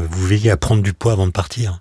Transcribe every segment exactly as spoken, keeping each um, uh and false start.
vous veillez à prendre du poids avant de partir.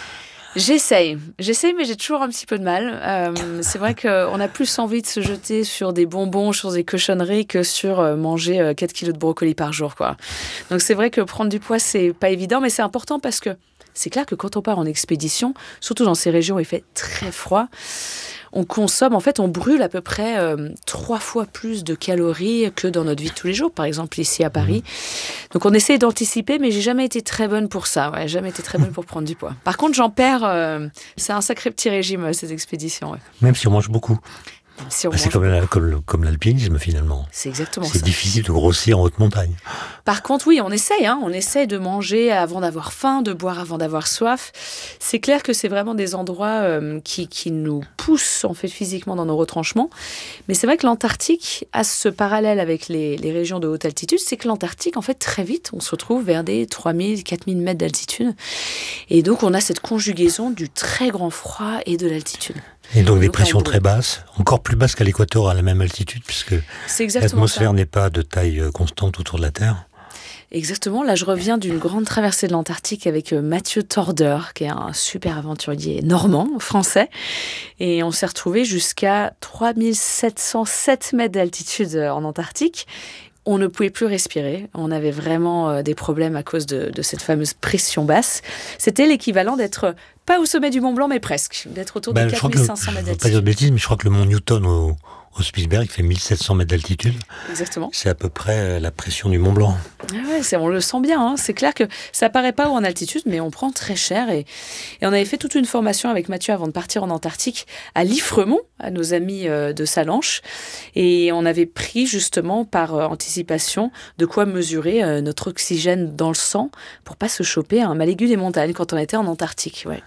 J'essaye, j'essaye, mais j'ai toujours un petit peu de mal. Euh, c'est vrai qu'on a plus envie de se jeter sur des bonbons, sur des cochonneries, que sur euh, manger euh, quatre kilos de brocoli par jour, quoi. Donc c'est vrai que prendre du poids, c'est pas évident, mais c'est important parce que c'est clair que quand on part en expédition, surtout dans ces régions où il fait très froid, on consomme, en fait, on brûle à peu près euh, trois fois plus de calories que dans notre vie de tous les jours, par exemple ici à Paris. Mmh. Donc on essaie d'anticiper, mais j'ai jamais été très bonne pour ça. Ouais, jamais été très bonne pour prendre du poids. Par contre, j'en perds. Euh, c'est un sacré petit régime ces expéditions. Ouais. Même si on mange beaucoup. Si on bah, mange c'est comme, la, comme, comme l'alpinisme finalement. C'est exactement c'est ça. C'est difficile de grossir en haute montagne. Par contre, oui, on essaye. Hein, on essaye de manger avant d'avoir faim, de boire avant d'avoir soif. C'est clair que c'est vraiment des endroits euh, qui, qui nous poussent en fait physiquement dans nos retranchements. Mais c'est vrai que l'Antarctique a ce parallèle avec les, les régions de haute altitude. C'est que l'Antarctique, en fait, très vite, on se retrouve vers des trois mille, quatre mille mètres d'altitude. Et donc, on a cette conjugaison du très grand froid et de l'altitude. Et donc, des pressions très basses, encore plus basses qu'à l'équateur à la même altitude, puisque l'atmosphère n'est pas de taille constante autour de la Terre. Exactement. Là, je reviens d'une grande traversée de l'Antarctique avec Mathieu Torder, qui est un super aventurier normand, français. Et on s'est retrouvés jusqu'à trois mille sept cent sept mètres d'altitude en Antarctique. On ne pouvait plus respirer. On avait vraiment des problèmes à cause de, de cette fameuse pression basse. C'était l'équivalent d'être pas au sommet du Mont Blanc, mais presque. D'être autour ben, de quatre mille cinq cents mètres d'altitude. Je ne veux pas dire de bêtises, mais je crois que le mont Newton au, au Spitzberg fait mille sept cents mètres d'altitude. Exactement. C'est à peu près la pression du Mont Blanc. Ah ouais, c'est, on le sent bien. Hein. C'est clair que ça paraît pas haut en altitude, mais on prend très cher. Et, et on avait fait toute une formation avec Mathieu avant de partir en Antarctique à l'Ifremont, à nos amis de Salanches. Et on avait pris justement par anticipation de quoi mesurer euh, notre oxygène dans le sang pour pas se choper un mal aigu des montagnes quand on était en Antarctique. Ouais.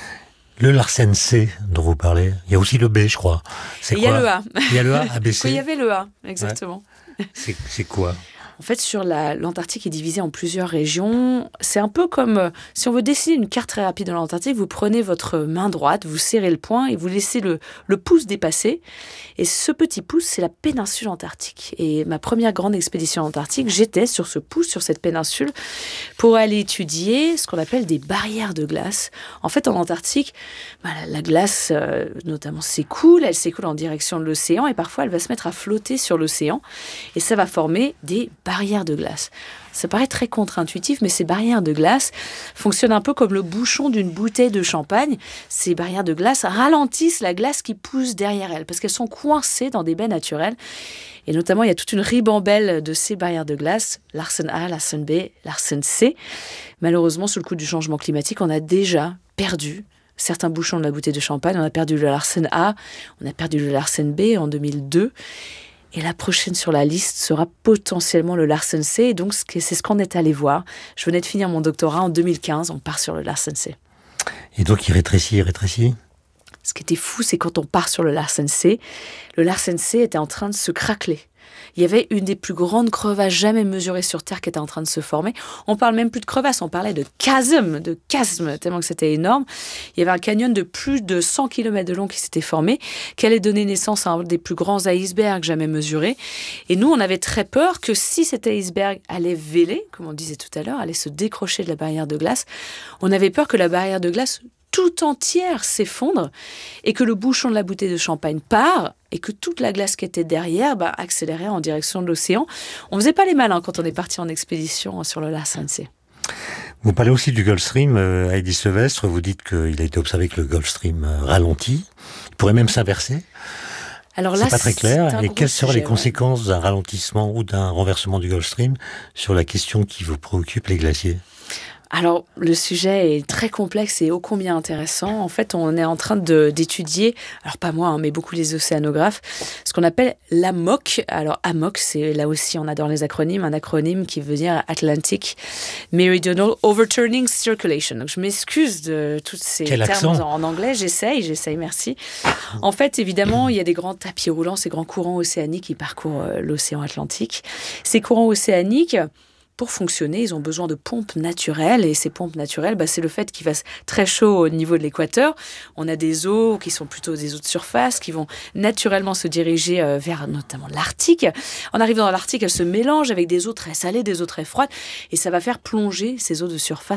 Le Larsen C dont vous parlez, il y a aussi le B, je crois. C'est il y a le A. Il y a le A, A B C. Il y avait le A, exactement. Ouais. C'est, c'est quoi ? En fait, sur la, l'Antarctique est divisée en plusieurs régions. C'est un peu comme, euh, si on veut dessiner une carte très rapide de l'Antarctique, vous prenez votre main droite, vous serrez le poing et vous laissez le, le pouce dépasser. Et ce petit pouce, c'est la péninsule antarctique. Et ma première grande expédition antarctique, j'étais sur ce pouce, sur cette péninsule, pour aller étudier ce qu'on appelle des barrières de glace. En fait, en Antarctique, bah, la, la glace, euh, notamment, s'écoule. Elle s'écoule en direction de l'océan et parfois, elle va se mettre à flotter sur l'océan. Et ça va former des barrières de glace. Ça paraît très contre-intuitif, mais ces barrières de glace fonctionnent un peu comme le bouchon d'une bouteille de champagne. Ces barrières de glace ralentissent la glace qui pousse derrière elles, parce qu'elles sont coincées dans des baies naturelles. Et notamment, il y a toute une ribambelle de ces barrières de glace, Larsen A, Larsen B, Larsen C. Malheureusement, sous le coup du changement climatique, on a déjà perdu certains bouchons de la bouteille de champagne. On a perdu le Larsen A, on a perdu le Larsen B en deux mille deux. Et la prochaine sur la liste sera potentiellement le Larsen C. Et donc, c'est ce qu'on est allé voir. Je venais de finir mon doctorat en deux mille quinze. On part sur le Larsen C. Et donc, il rétrécit, il rétrécit ? Ce qui était fou, c'est quand on part sur le Larsen C, le Larsen C était en train de se craqueler. Il y avait une des plus grandes crevasses jamais mesurées sur Terre qui était en train de se former. On parle même plus de crevasse, on parlait de chasm, de chasm, tellement que c'était énorme. Il y avait un canyon de plus de cent kilomètres de long qui s'était formé, qui allait donner naissance à un des plus grands icebergs jamais mesurés. Et nous, on avait très peur que si cet iceberg allait véler, comme on disait tout à l'heure, allait se décrocher de la barrière de glace, on avait peur que la barrière de glace tout entière s'effondre et que le bouchon de la bouteille de champagne part et que toute la glace qui était derrière bah, accélérait en direction de l'océan. On ne faisait pas les malins quand on est parti en expédition sur le Larsen C. Vous parlez aussi du Gulf Stream, euh, Heidi Sevestre, vous dites qu'il a été observé que le Gulf Stream euh, ralentit, il pourrait même s'inverser. Alors là, c'est pas très clair. Et quelles seraient sujet, les conséquences ouais. d'un ralentissement ou d'un renversement du Gulf Stream sur la question qui vous préoccupe, les glaciers ? Alors, le sujet est très complexe et ô combien intéressant. En fait, on est en train de, d'étudier, alors pas moi, hein, mais beaucoup les océanographes, ce qu'on appelle l'A M O C. Alors, A M O C, c'est là aussi, on adore les acronymes, un acronyme qui veut dire Atlantic Meridional Overturning Circulation. Donc, je m'excuse de tous ces Quel termes accent. en anglais. J'essaye, j'essaye, merci. En fait, évidemment, il y a des grands tapis roulants, ces grands courants océaniques qui parcourent euh, l'océan Atlantique. Ces courants océaniques, pour fonctionner, ils ont besoin de pompes naturelles. Et ces pompes naturelles, bah, c'est le fait qu'il fasse très chaud au niveau de l'équateur. On a des eaux qui sont plutôt des eaux de surface, qui vont naturellement se diriger euh, vers notamment l'Arctique. En arrivant dans l'Arctique, elles se mélangent avec des eaux très salées, des eaux très froides. Et ça va faire plonger ces eaux de surface